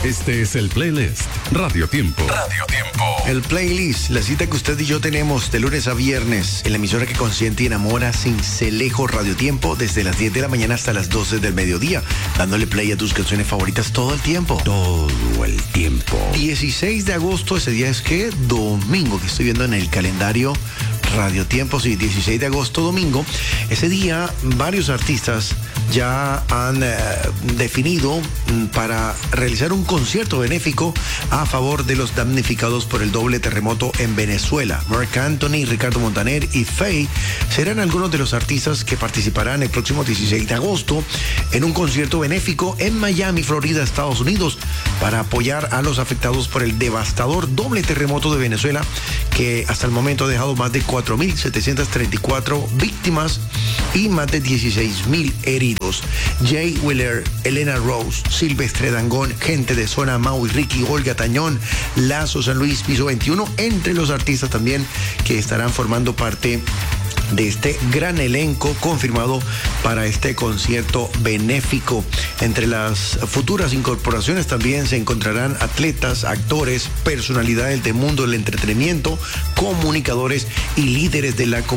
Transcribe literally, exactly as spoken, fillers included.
Este es el playlist Radio Tiempo. Radio Tiempo. El playlist, la cita que usted y yo tenemos de lunes a viernes en la emisora que consiente y enamora Cincelejo Radio Tiempo desde las diez de la mañana hasta las doce del mediodía, dándole play a tus canciones favoritas todo el tiempo. Todo el tiempo. dieciséis de agosto, ese día es que domingo, que estoy viendo en el calendario Radio Tiempo, sí, dieciséis de agosto, domingo. Ese día varios artistas ya han eh, definido mm, para realizar un concierto benéfico a favor de los damnificados por el doble terremoto en Venezuela. Marc Anthony, Ricardo Montaner y Faye serán algunos de los artistas que participarán el próximo dieciséis de agosto en un concierto benéfico en Miami, Florida, Estados Unidos, para apoyar a los afectados por el devastador doble terremoto de Venezuela, que hasta el momento ha dejado más de cuatro mil setecientas treinta y cuatro víctimas y más de dieciséis mil heridos. Jay Wheeler, Elena Rose, Silvestre Dangond, gente de Zona, Maui, Ricky, Olga Tañón, Lazo, San Luis, Piso veintiuno, entre los artistas también que estarán formando parte de este gran elenco confirmado para este concierto benéfico. Entre las futuras incorporaciones también se encontrarán atletas, actores, personalidades del mundo del entretenimiento, comunicadores y líderes de la comunidad